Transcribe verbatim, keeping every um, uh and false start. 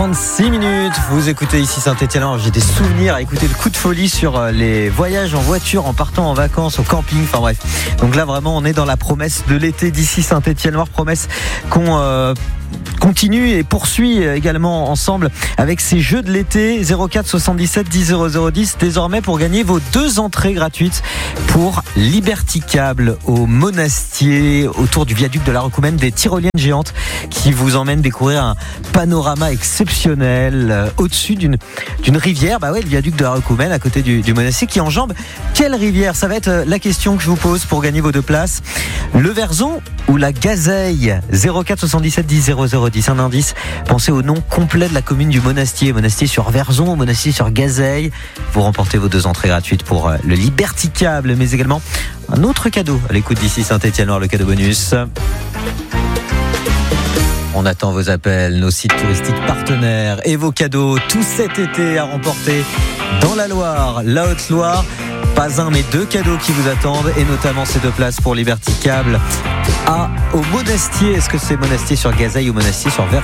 trente-six minutes, vous écoutez ici Saint-Etienne. Alors, j'ai des souvenirs à écouter le coup de folie sur les voyages en voiture en partant en vacances au camping, enfin bref. Donc là vraiment on est dans la promesse de l'été d'ici Saint-Etienne-Loire, promesse qu'on euh, continue et poursuit également ensemble avec ces jeux de l'été. Zéro quatre soixante-dix-sept dix zéro zéro dix désormais pour gagner vos deux entrées gratuites pour Liberticable au Monastier, autour du viaduc de la Roucoumène, des tyroliennes géantes qui vous emmènent découvrir un panorama exceptionnel euh, au-dessus d'une, d'une rivière. Bah ouais, le viaduc de la Roucoumène à côté du, du Monastier qui enjambe quelle rivière? Ça va être la question que je vous pose pour gagner vos deux places. Le Verzon ou la Gazeille? Zéro quatre soixante-dix-sept dix zéro zéro dix. Un indice, pensez au nom complet de la commune du Monastier. Monastier sur Verzon, Monastier sur Gazeille. Vous remportez vos deux entrées gratuites pour euh, le Liberticable, mais également un autre cadeau à l'écoute d'ici Saint-Etienne-Loire, le cadeau bonus. On attend vos appels, nos sites touristiques partenaires et vos cadeaux tout cet été à remporter dans la Loire, la Haute-Loire. Pas un mais deux cadeaux qui vous attendent, et notamment ces deux places pour Liberticable à au Monastier. Est-ce que c'est Monastier sur Gazeille ou Monastier sur Verzon?